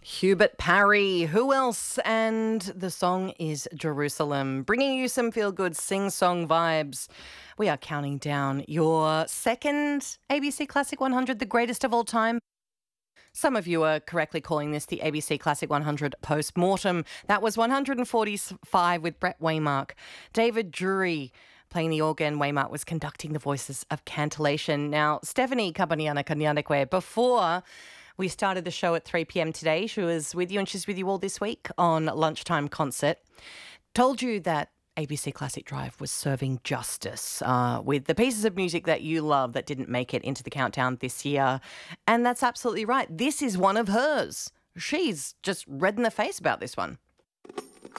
Hubert Parry. Who else? And the song is Jerusalem, bringing you some feel-good sing-song vibes. We are counting down your second ABC Classic 100, the greatest of all time. Some of you are correctly calling this the ABC Classic 100 post-mortem. That was 145 with Brett Waymark. David Drury playing the organ. Waymark was conducting the voices of Cantillation. Now, Stephanie Kabanyana Kanyandekwe, before we started the show at 3 p.m. today, she was with you and she's with you all this week on Lunchtime Concert, told you that ABC Classic Drive was serving justice with the pieces of music that you love that didn't make it into the countdown this year. And that's absolutely right. This is one of hers. She's just red in the face about this one.